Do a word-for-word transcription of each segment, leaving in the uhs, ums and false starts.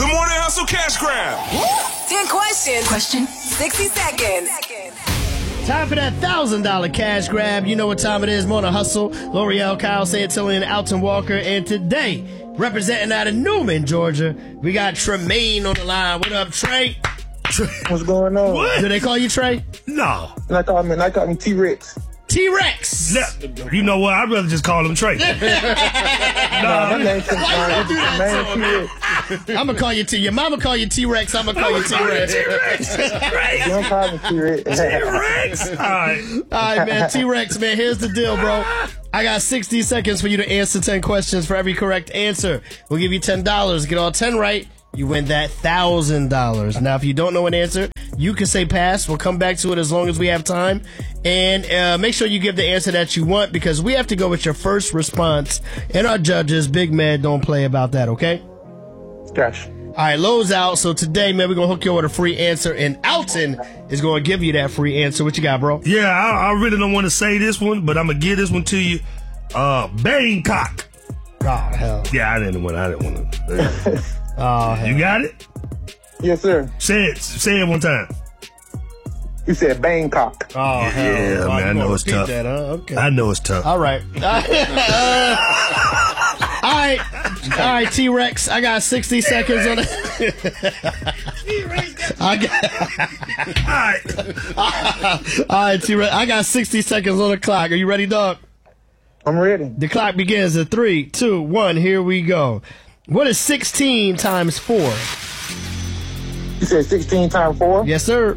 The Morning Hustle Cash Grab. ten questions. Question. sixty seconds. Time for that one thousand dollars cash grab. You know what time it is. Morning Hustle. L'Oreal, Kyle Santillan, Alton Walker. And today, representing out of Newman, Georgia, we got Tremaine on the line. What up, Trey? What's going on? What? Do they call you Trey? No. I call me, I call me T-Rex. T-Rex. No, you know what? I'd rather just call him Trey. No, my name's Tremaine T-Rex. I'm going to call you T. Your mama call you T-Rex. I'm going to call you T-Rex. T-Rex. You don't call me T-Rex. T-Rex. All right. All right, man. T-Rex, man. Here's the deal, bro. I got sixty seconds for you to answer ten questions. For every correct answer, we'll give you ten dollars. Get all ten right, you win that one thousand dollars. Now, if you don't know an answer, you can say pass. We'll come back to it as long as we have time. And uh, make sure you give the answer that you want, because we have to go with your first response. And our judges, big man, don't play about that, okay? Gotcha. All right, Lowe's out. So today, man, we're going to hook you with a free answer. And Alton is going to give you that free answer. What you got, bro? Yeah, I, I really don't want to say this one, but I'm going to give this one to you. Uh, Bangkok. Oh, hell. Yeah, I didn't want I didn't want to. Oh, hell. You got it? Yes, sir. Say it. Say it one time. You said Bangkok. Oh, hell. Yeah, Oh, man, I you know gonna it's repeat tough. That, huh? Okay. I know it's tough. All right. Uh, all right. All right, T-Rex. I got sixty seconds on it. I got. All right. All right, T-Rex. I got sixty seconds on the clock. Are you ready, dog? I'm ready. The clock begins at three, two, one. Here we go. What is sixteen times four? You said sixteen times four? Yes, sir.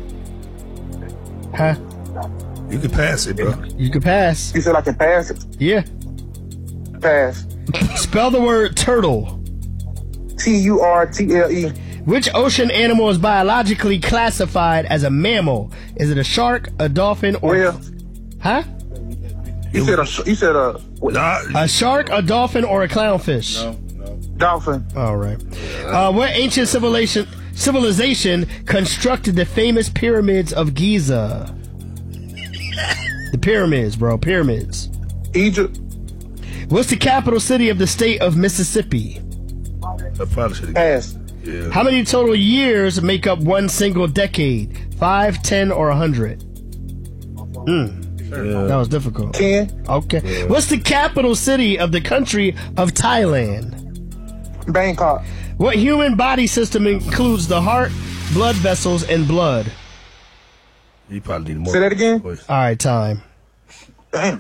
Huh? You can pass it, bro. You can pass. You said I can pass it? Yeah. Pass. Spell the word turtle. T U R T L E. Which ocean animal is biologically classified as a mammal? Is it a shark, a dolphin, or... Well, Huh? you said a, you said a Uh, A shark, a dolphin, or a clownfish? dolphin. All right. Uh, what ancient civilization civilization constructed the famous pyramids of Giza? The pyramids, bro. Pyramids. Egypt. What's the capital city of the state of Mississippi? I probably should have. Pass. Yeah. How many total years make up one single decade? Five, ten, or a hundred? Mm. That was difficult. Ten. Okay. What's the capital city of the country of Thailand? Bangkok. What human body system includes the heart, blood vessels, and blood? You probably need more. Say that again? All right, time. Damn.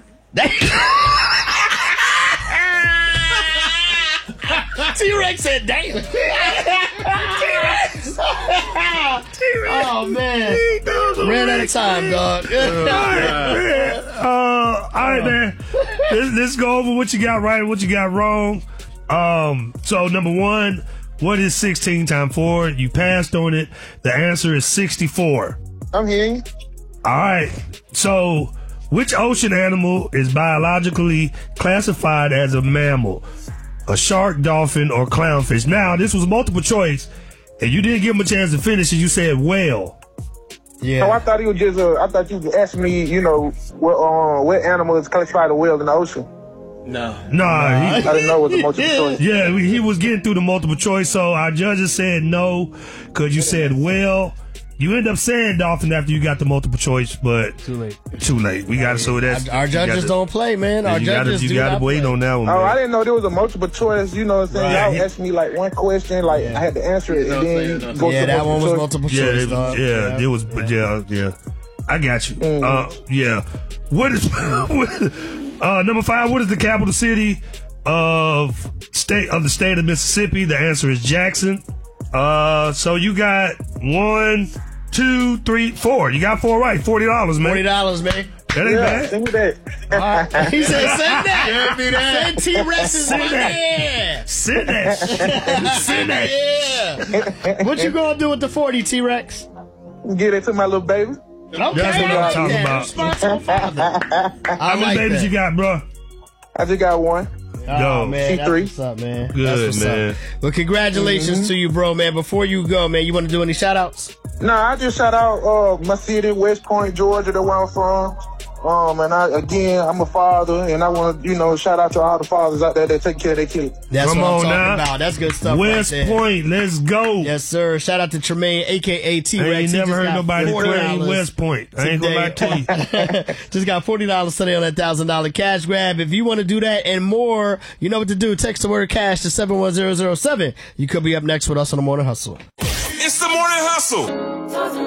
T-Rex said, damn. T-Rex. Oh, man. Ran out of time, dog. All right, man. Uh, all right, man. Let's, let's go over what you got right, what you got wrong. Um, so number one, what is sixteen times four? You passed on it. The answer is sixty-four. I'm hearing you. All right. So, which ocean animal is biologically classified as a mammal? A shark, dolphin, or clownfish? Now, this was multiple choice, and you didn't give him a chance to finish, and you said whale. Yeah. Oh, I thought he was just. Uh, I thought you was asking me. You know, what uh, what animal is classified as whale in the ocean? No. Nah. He, I didn't know it was a multiple choice. yeah, we- he was getting through the multiple choice, so our judges said no, because you said whale. You end up saying dolphin after you got the multiple choice, but Too late. too late. We got to so that's Our, our you judges gotta- don't play, man. Our You gotta, judges you do gotta not wait play. on that one. Oh, man. I didn't know there was a multiple choice. You know what I'm saying? Right. Y'all asked me like one question, like I had to answer it, and then you go Yeah, to that one was multiple choice. multiple Yeah, choice, it, dog. yeah, it was. Yeah, yeah. I got you. Mm. Uh, yeah. What is what, uh, number five? What is the capital city of state of the state of Mississippi? The answer is Jackson. Uh, so you got one, two, three, four. You got four right. Forty dollars, man. Forty dollars, man. That ain't Yeah, bad. send me that. Uh, he said, "Send that. Send me that. Send T-Rex's Send money." that. Send that. Send that. Yeah. What you gonna do with the forty, T-Rex? Get it to my little baby. Okay, That's what I'm talking yeah, about. responsible father. I How many like babies that. you got, bro? I just got one. Oh, Yo. man, that's C three. what's up, man. Good, That's what's man. Up. Well, congratulations Mm-hmm. to you, bro, man. Before you go, man, you want to do any shout-outs? No, I just shout out uh, my city, West Point, Georgia, the where I'm from. Um, and I again, I'm a father, and I want to, you know, shout out to all the fathers out there that take care of their kids. That's Come what I'm on talking now. about. That's good stuff. West right there. Point, let's go. Yes, sir. Shout out to Tremaine, aka T I Rex. ain't He never just heard got nobody forty dollars claim West Point. I ain't gonna lie to you. Just got forty dollars today on that one thousand dollars cash grab. If you want to do that and more, you know what to do. Text the word cash to seven one zero zero seven. You could be up next with us on the Morning Hustle. It's the Morning Hustle.